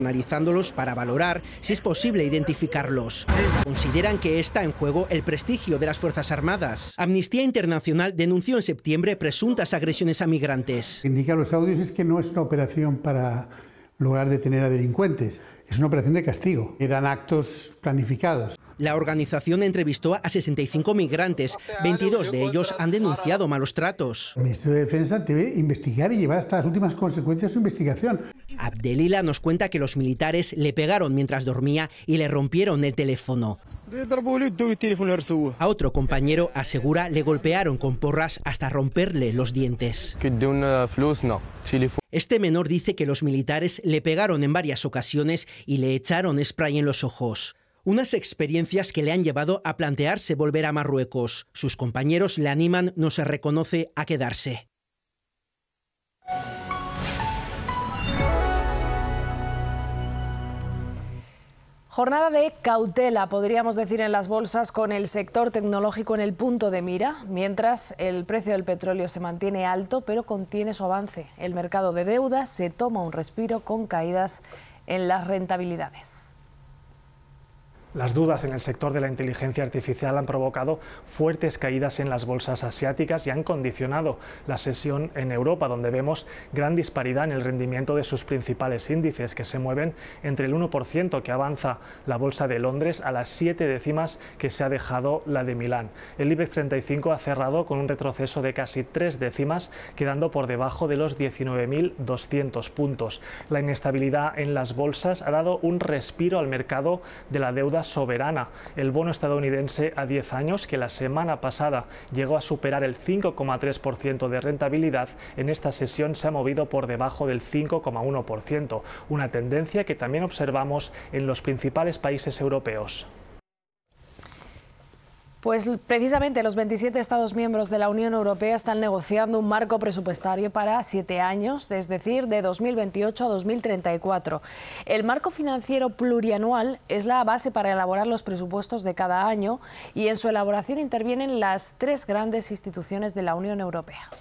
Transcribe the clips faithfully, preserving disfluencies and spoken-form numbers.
analizándolos para valorar si es posible identificarlos. Consideran que está en juego el prestigio de las Fuerzas Armadas. Amnistía Internacional denunció en septiembre presuntas agresiones a migrantes. Lo que indican los audios es que no es una operación para lograr detener a delincuentes, es una operación de castigo. Eran actos planificados. La organización entrevistó a sesenta y cinco migrantes, veintidós de ellos han denunciado malos tratos. El Ministerio de Defensa debe investigar y llevar hasta las últimas consecuencias su investigación. Abdelila nos cuenta que los militares le pegaron mientras dormía y le rompieron el teléfono. A otro compañero asegura le golpearon con porras hasta romperle los dientes. Este menor dice que los militares le pegaron en varias ocasiones y le echaron spray en los ojos. Unas experiencias que le han llevado a plantearse volver a Marruecos. Sus compañeros le animan, no se reconoce, a quedarse. Jornada de cautela, podríamos decir, en las bolsas, con el sector tecnológico en el punto de mira, mientras el precio del petróleo se mantiene alto, pero contiene su avance. El mercado de deuda se toma un respiro con caídas en las rentabilidades. Las dudas en el sector de la inteligencia artificial han provocado fuertes caídas en las bolsas asiáticas y han condicionado la sesión en Europa, donde vemos gran disparidad en el rendimiento de sus principales índices, que se mueven entre el uno por ciento que avanza la bolsa de Londres a las siete décimas que se ha dejado la de Milán. El IBEX treinta y cinco ha cerrado con un retroceso de casi tres décimas, quedando por debajo de los diecinueve mil doscientos puntos. La inestabilidad en las bolsas ha dado un respiro al mercado de la deuda soberana. El bono estadounidense a diez años, que la semana pasada llegó a superar el cinco coma tres por ciento de rentabilidad, en esta sesión se ha movido por debajo del cinco coma uno por ciento, una tendencia que también observamos en los principales países europeos. Pues precisamente los veintisiete Estados miembros de la Unión Europea están negociando un marco presupuestario para siete años, es decir, de dos mil veintiocho a dos mil treinta y cuatro. El marco financiero plurianual es la base para elaborar los presupuestos de cada año y en su elaboración intervienen las tres grandes instituciones de la Unión Europea.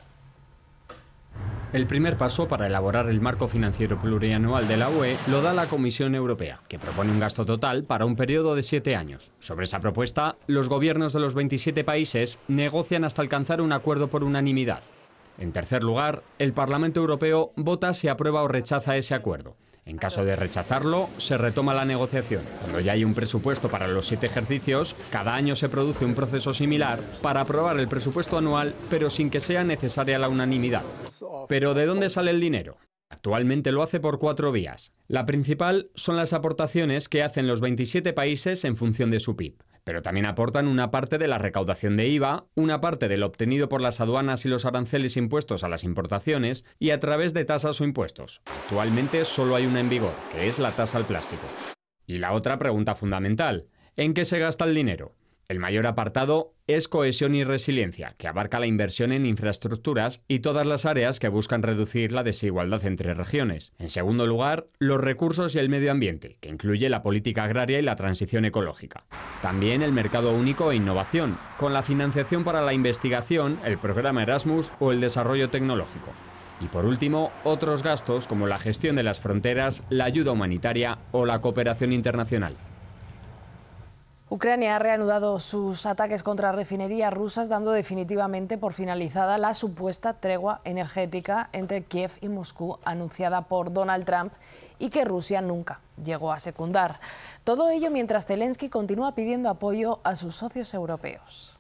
El primer paso para elaborar el marco financiero plurianual de la U E lo da la Comisión Europea, que propone un gasto total para un periodo de siete años. Sobre esa propuesta, los gobiernos de los veintisiete países negocian hasta alcanzar un acuerdo por unanimidad. En tercer lugar, el Parlamento Europeo vota si aprueba o rechaza ese acuerdo. En caso de rechazarlo, se retoma la negociación. Cuando ya hay un presupuesto para los siete ejercicios, cada año se produce un proceso similar para aprobar el presupuesto anual, pero sin que sea necesaria la unanimidad. ¿Pero de dónde sale el dinero? Actualmente lo hace por cuatro vías. La principal son las aportaciones que hacen los veintisiete países en función de su P I B. Pero también aportan una parte de la recaudación de I V A, una parte de lo obtenido por las aduanas y los aranceles impuestos a las importaciones y a través de tasas o impuestos. Actualmente solo hay una en vigor, que es la tasa al plástico. Y la otra pregunta fundamental, ¿en qué se gasta el dinero? El mayor apartado es cohesión y resiliencia, que abarca la inversión en infraestructuras y todas las áreas que buscan reducir la desigualdad entre regiones. En segundo lugar, los recursos y el medio ambiente, que incluye la política agraria y la transición ecológica. También el mercado único e innovación, con la financiación para la investigación, el programa Erasmus o el desarrollo tecnológico. Y por último, otros gastos como la gestión de las fronteras, la ayuda humanitaria o la cooperación internacional. Ucrania ha reanudado sus ataques contra refinerías rusas, dando definitivamente por finalizada la supuesta tregua energética entre Kiev y Moscú, anunciada por Donald Trump y que Rusia nunca llegó a secundar. Todo ello mientras Zelensky continúa pidiendo apoyo a sus socios europeos.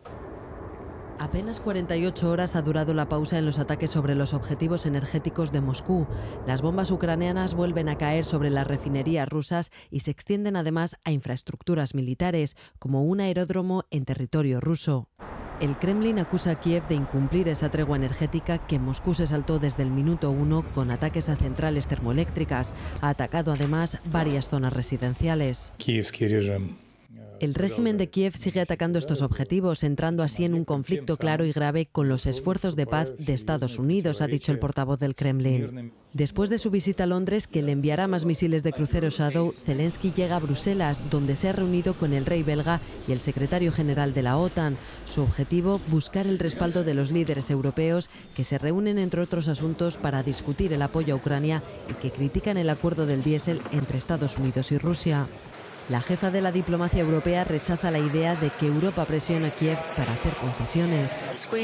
Apenas cuarenta y ocho horas ha durado la pausa en los ataques sobre los objetivos energéticos de Moscú. Las bombas ucranianas vuelven a caer sobre las refinerías rusas y se extienden además a infraestructuras militares, como un aeródromo en territorio ruso. El Kremlin acusa a Kiev de incumplir esa tregua energética que Moscú se saltó desde el minuto uno con ataques a centrales termoeléctricas. Ha atacado además varias zonas residenciales. El régimen de Kiev sigue atacando estos objetivos, entrando así en un conflicto claro y grave con los esfuerzos de paz de Estados Unidos, ha dicho el portavoz del Kremlin. Después de su visita a Londres, que le enviará más misiles de crucero Shadow, Zelensky llega a Bruselas, donde se ha reunido con el rey belga y el secretario general de la OTAN. Su objetivo, buscar el respaldo de los líderes europeos, que se reúnen, entre otros asuntos, para discutir el apoyo a Ucrania y que critican el acuerdo del diésel entre Estados Unidos y Rusia. La jefa de la diplomacia europea rechaza la idea de que Europa presione a Kiev para hacer concesiones.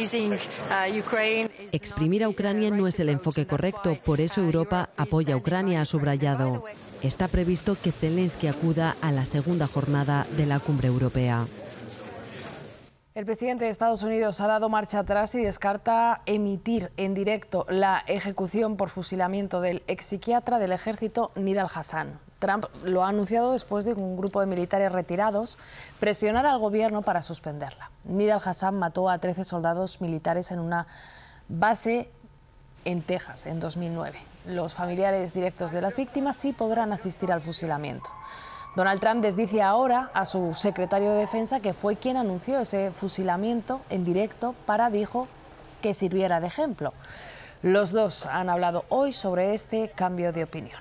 Exprimir a Ucrania no es el enfoque correcto, por eso Europa apoya a Ucrania, ha subrayado. Está previsto que Zelensky acuda a la segunda jornada de la cumbre europea. El presidente de Estados Unidos ha dado marcha atrás y descarta emitir en directo la ejecución por fusilamiento del ex psiquiatra del ejército Nidal Hassan. Trump lo ha anunciado después de que un grupo de militares retirados presionara al gobierno para suspenderla. Nidal Hassan mató a trece soldados militares en una base en Texas en dos mil nueve. Los familiares directos de las víctimas sí podrán asistir al fusilamiento. Donald Trump desdice ahora a su secretario de Defensa, que fue quien anunció ese fusilamiento en directo para, dijo, que sirviera de ejemplo. Los dos han hablado hoy sobre este cambio de opinión.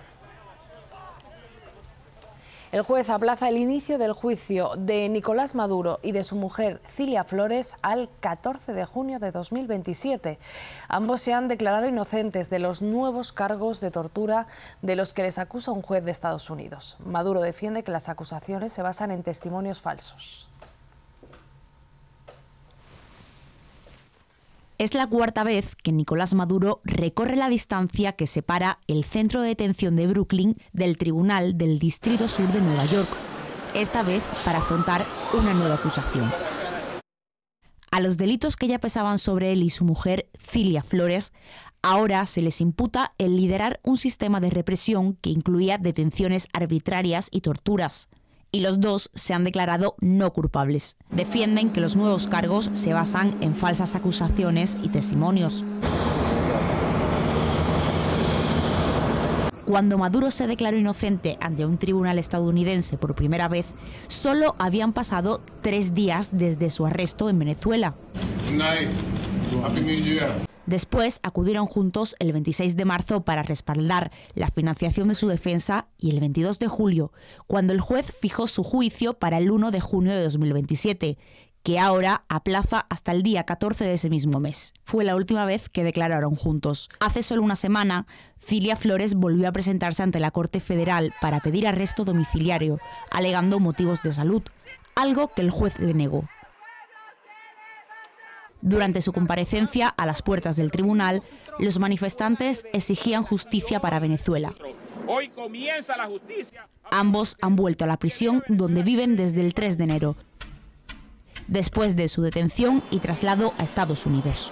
El juez aplaza el inicio del juicio de Nicolás Maduro y de su mujer Cilia Flores al catorce de junio de dos mil veintisiete. Ambos se han declarado inocentes de los nuevos cargos de tortura de los que les acusa un juez de Estados Unidos. Maduro defiende que las acusaciones se basan en testimonios falsos. Es la cuarta vez que Nicolás Maduro recorre la distancia que separa el centro de detención de Brooklyn del Tribunal del Distrito Sur de Nueva York, esta vez para afrontar una nueva acusación. A los delitos que ya pesaban sobre él y su mujer, Cilia Flores, ahora se les imputa el liderar un sistema de represión que incluía detenciones arbitrarias y torturas. Y los dos se han declarado no culpables. Defienden que los nuevos cargos se basan en falsas acusaciones y testimonios. Cuando Maduro se declaró inocente ante un tribunal estadounidense por primera vez, solo habían pasado tres días desde su arresto en Venezuela. Después acudieron juntos el veintiséis de marzo para respaldar la financiación de su defensa y el veintidós de julio, cuando el juez fijó su juicio para el uno de junio de dos mil veintisiete, que ahora aplaza hasta el día catorce de ese mismo mes. Fue la última vez que declararon juntos. Hace solo una semana, Cilia Flores volvió a presentarse ante la Corte Federal para pedir arresto domiciliario, alegando motivos de salud, algo que el juez le negó. Durante su comparecencia a las puertas del tribunal, los manifestantes exigían justicia para Venezuela. Hoy comienza la justicia. Ambos han vuelto a la prisión donde viven desde el tres de enero, después de su detención y traslado a Estados Unidos.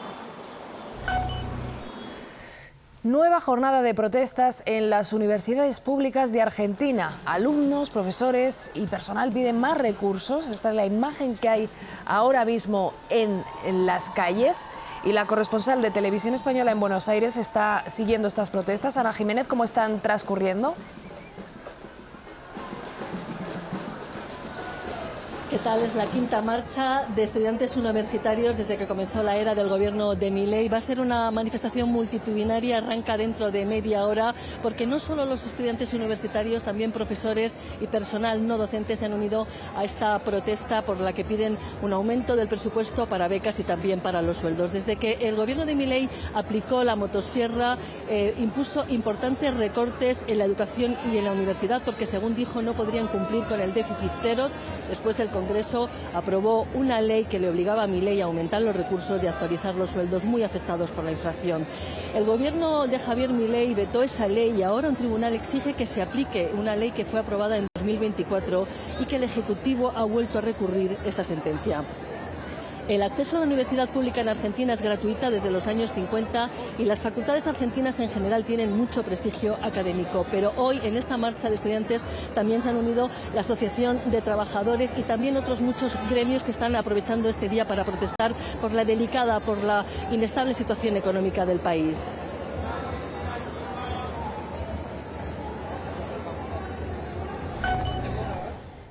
Nueva jornada de protestas en las universidades públicas de Argentina. Alumnos, profesores y personal piden más recursos. Esta es la imagen que hay ahora mismo en, en las calles. Y la corresponsal de Televisión Española en Buenos Aires está siguiendo estas protestas. Ana Jiménez, ¿cómo están transcurriendo? ¿Qué tal? Es la quinta marcha de estudiantes universitarios desde que comenzó la era del gobierno de Milei. Va a ser una manifestación multitudinaria, arranca dentro de media hora, porque no solo los estudiantes universitarios, también profesores y personal no docente se han unido a esta protesta por la que piden un aumento del presupuesto para becas y también para los sueldos. Desde que el gobierno de Milei aplicó la motosierra, eh, impuso importantes recortes en la educación y en la universidad, porque según dijo no podrían cumplir con el déficit cero. Después el Congreso aprobó una ley que le obligaba a Milei a aumentar los recursos y actualizar los sueldos muy afectados por la inflación. El gobierno de Javier Milei vetó esa ley y ahora un tribunal exige que se aplique una ley que fue aprobada en dos mil veinticuatro y que el Ejecutivo ha vuelto a recurrir esta sentencia. El acceso a la universidad pública en Argentina es gratuita desde los años cincuenta y las facultades argentinas en general tienen mucho prestigio académico. Pero hoy en esta marcha de estudiantes también se han unido la Asociación de Trabajadores y también otros muchos gremios que están aprovechando este día para protestar por la delicada, por la inestable situación económica del país.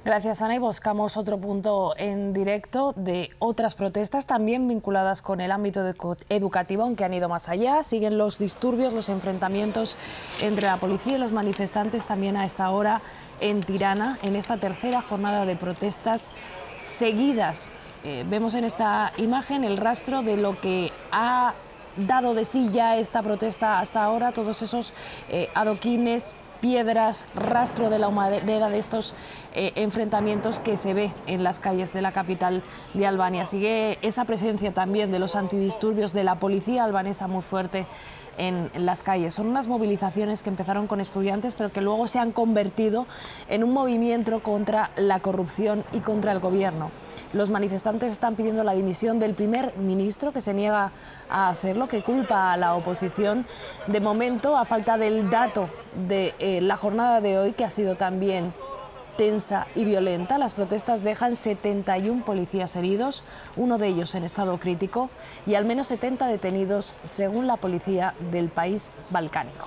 Gracias, Ana. Y buscamos otro punto en directo de otras protestas también vinculadas con el ámbito educativo, aunque han ido más allá. Siguen los disturbios, los enfrentamientos entre la policía y los manifestantes también a esta hora en Tirana, en esta tercera jornada de protestas seguidas. Eh, vemos en esta imagen el rastro de lo que ha dado de sí ya esta protesta hasta ahora, todos esos eh, adoquines, piedras, rastro de la humareda de estos eh, enfrentamientos que se ve en las calles de la capital de Albania. Sigue esa presencia también de los antidisturbios de la policía albanesa muy fuerte en, en las calles. Son unas movilizaciones que empezaron con estudiantes, pero que luego se han convertido en un movimiento contra la corrupción y contra el gobierno. Los manifestantes están pidiendo la dimisión del primer ministro, que se niega a hacerlo, que culpa a la oposición. De momento, a falta del dato de eh, la jornada de hoy, que ha sido también tensa y violenta, las protestas dejan setenta y uno policías heridos, uno de ellos en estado crítico, y al menos setenta detenidos, según la policía del país balcánico.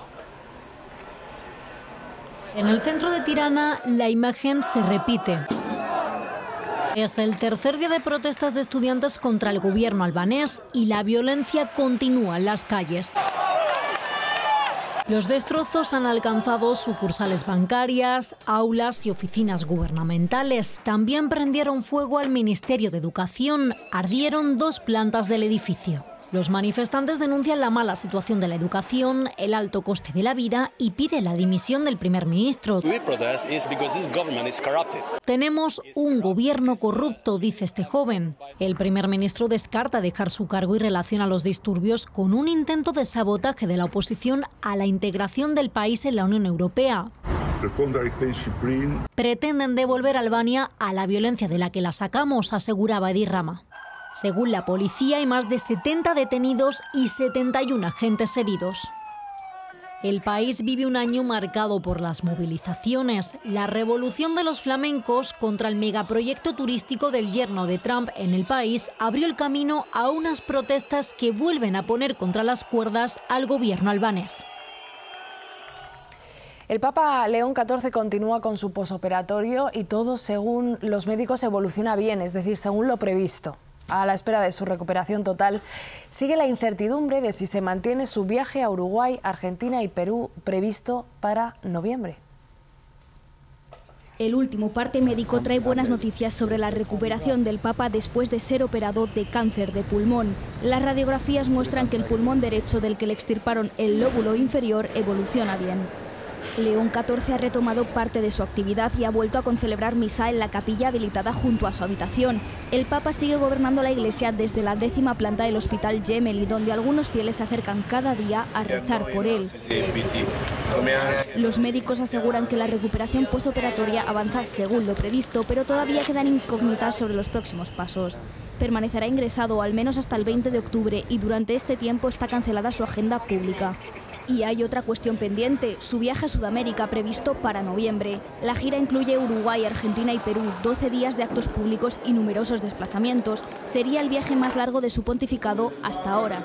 En el centro de Tirana, la imagen se repite. Es el tercer día de protestas de estudiantes contra el gobierno albanés y la violencia continúa en las calles. Los destrozos han alcanzado sucursales bancarias, aulas y oficinas gubernamentales. También prendieron fuego al Ministerio de Educación. Ardieron dos plantas del edificio. Los manifestantes denuncian la mala situación de la educación, el alto coste de la vida y piden la dimisión del primer ministro. Tenemos un gobierno corrupto, dice este joven. El primer ministro descarta dejar su cargo y relaciona los disturbios con un intento de sabotaje de la oposición a la integración del país en la Unión Europea. Pretenden devolver a Albania a la violencia de la que la sacamos, aseguraba Edi Rama. Según la policía, hay más de setenta detenidos y setenta y uno agentes heridos. El país vive un año marcado por las movilizaciones. La revolución de los flamencos contra el megaproyecto turístico del yerno de Trump en el país abrió el camino a unas protestas que vuelven a poner contra las cuerdas al gobierno albanés. El Papa León catorce continúa con su posoperatorio y todo, según los médicos, evoluciona bien, es decir, según lo previsto. A la espera de su recuperación total, sigue la incertidumbre de si se mantiene su viaje a Uruguay, Argentina y Perú previsto para noviembre. El último parte médico trae buenas noticias sobre la recuperación del Papa después de ser operado de cáncer de pulmón. Las radiografías muestran que el pulmón derecho del que le extirparon el lóbulo inferior evoluciona bien. León catorce ha retomado parte de su actividad y ha vuelto a concelebrar misa en la capilla habilitada junto a su habitación. El Papa sigue gobernando la Iglesia desde la décima planta del Hospital Gemelli, donde algunos fieles se acercan cada día a rezar por él. Los médicos aseguran que la recuperación posoperatoria avanza según lo previsto, pero todavía quedan incógnitas sobre los próximos pasos. Permanecerá ingresado al menos hasta el veinte de octubre y durante este tiempo está cancelada su agenda pública. Y hay otra cuestión pendiente, su viaje a Sudamérica previsto para noviembre. La gira incluye Uruguay, Argentina y Perú, doce días de actos públicos y numerosos desplazamientos. Sería el viaje más largo de su pontificado hasta ahora.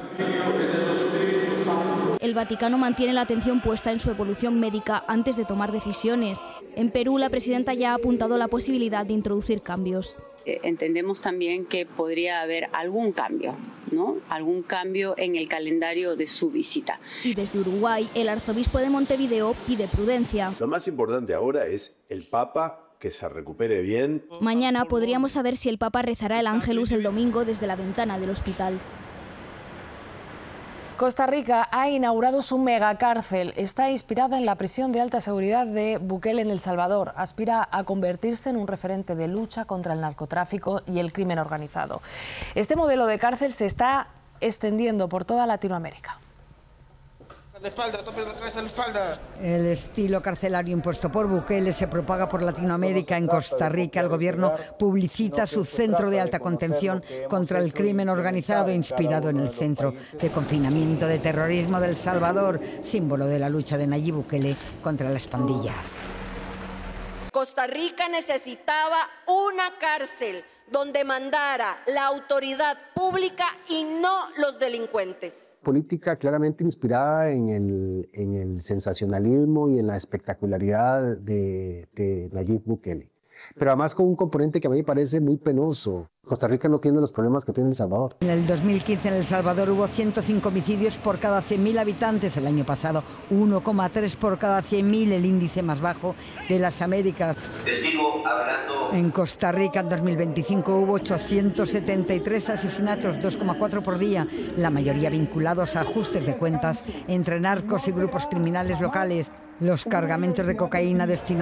El Vaticano mantiene la atención puesta en su evolución médica antes de tomar decisiones. En Perú, la presidenta ya ha apuntado la posibilidad de introducir cambios. Entendemos también que podría haber algún cambio, ¿no? Algún cambio en el calendario de su visita. Y desde Uruguay, el arzobispo de Montevideo pide prudencia. Lo más importante ahora es el Papa, que se recupere bien. Mañana podríamos saber si el Papa rezará el Ángelus el domingo desde la ventana del hospital. Costa Rica ha inaugurado su megacárcel. Está inspirada en la prisión de alta seguridad de Bukele en El Salvador. Aspira a convertirse en un referente de lucha contra el narcotráfico y el crimen organizado. Este modelo de cárcel se está extendiendo por toda Latinoamérica. De espalda, tope la cabeza en la espalda. El estilo carcelario impuesto por Bukele se propaga por Latinoamérica. En Costa Rica, el gobierno publicita su centro de alta contención contra el crimen organizado, inspirado en el centro de confinamiento de terrorismo de El Salvador, símbolo de la lucha de Nayib Bukele contra las pandillas. Costa Rica necesitaba una cárcel donde mandara la autoridad pública y no los delincuentes. Política claramente inspirada en el, en el sensacionalismo y en la espectacularidad de, de Nayib Bukele. pero además con un componente que a mí me parece muy penoso. Costa Rica no tiene los problemas que tiene El Salvador. En el dos mil quince en El Salvador hubo ciento cinco homicidios por cada cien mil habitantes. El año pasado uno coma tres por cada cien mil, el índice más bajo de las Américas. Testigo hablando. En Costa Rica en dos mil veinticinco hubo ochocientos setenta y tres asesinatos, dos coma cuatro por día, la mayoría vinculados a ajustes de cuentas entre narcos y grupos criminales locales. Los cargamentos de cocaína destinados